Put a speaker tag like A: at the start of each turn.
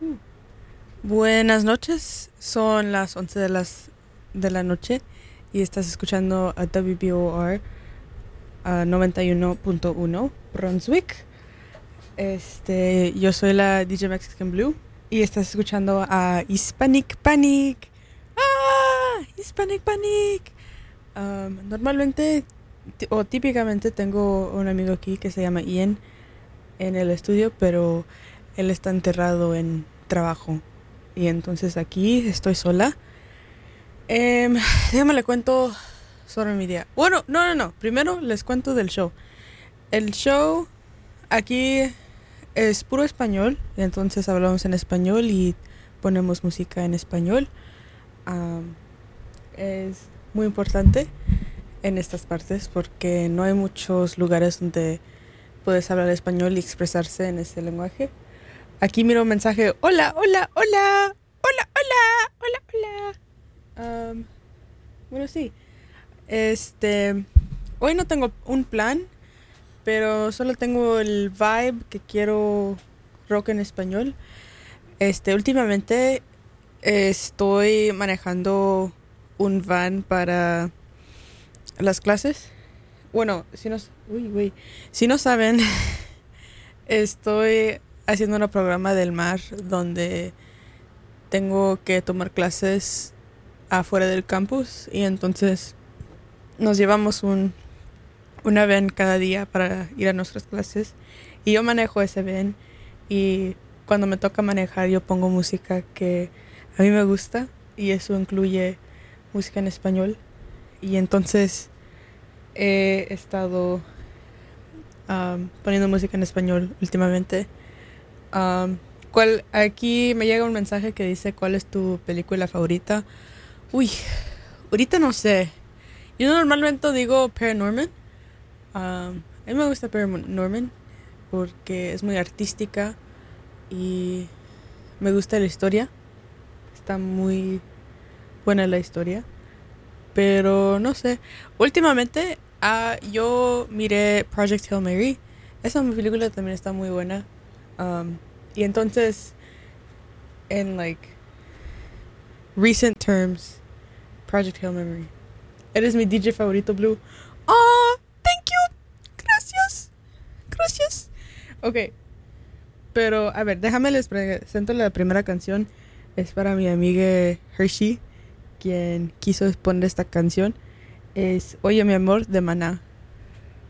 A: Buenas noches, son las 11 de la noche y estás escuchando a WBOR a 91.1 Brunswick. Yo soy la DJ Mexican Blue y estás escuchando a Hispanic Panic. ¡Ah! Hispanic Panic. Normalmente o típicamente tengo un amigo aquí que se llama Ian en el estudio, pero él está enterrado en trabajo. Y entonces aquí estoy sola. Em, Déjame le cuento sobre mi día. Bueno, no. Primero les cuento del show. El show aquí es puro español. Entonces hablamos en español y ponemos música en español. Es muy importante en estas partes porque no hay muchos lugares donde puedes hablar español y expresarse en ese lenguaje. Aquí miro un mensaje. Hola, hola, hola. Hola, hola, hola, hola. Bueno, sí. Este, Hoy no tengo un plan, pero solo tengo el vibe que quiero rock en español. Últimamente estoy manejando un van para las clases. Bueno, si no saben, estoy haciendo un programa del mar donde tengo que tomar clases afuera del campus y entonces nos llevamos una van cada día para ir a nuestras clases y yo manejo ese van y cuando me toca manejar yo pongo música que a mí me gusta y eso incluye música en español y entonces he estado poniendo música en español últimamente. Aquí me llega un mensaje que dice ¿cuál es tu película favorita? Uy, ahorita no sé. Yo normalmente digo Paranorman. A mí me gusta Paranorman porque es muy artística y me gusta la historia. Está muy buena la historia. Pero no sé. Últimamente yo miré Project Hail Mary. Esa película también está muy buena. Y entonces, en like recent terms, Project Hail Mary. Eres mi DJ favorito, Blue. Oh, thank you. Gracias. Gracias. Ok, pero a ver, déjame les presento la primera canción. Es para mi amiga Hershey, quien quiso poner esta canción. Es Oye mi amor de Maná.